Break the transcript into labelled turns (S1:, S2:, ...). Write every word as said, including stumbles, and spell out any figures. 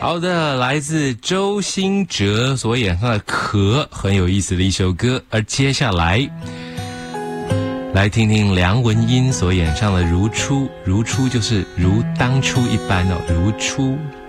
S1: 好的，来自周兴哲所演唱的《壳》，很有意思的一首歌。而接下来来听听梁文音所演唱的《如初》，如初就是如当初一般哦，如初。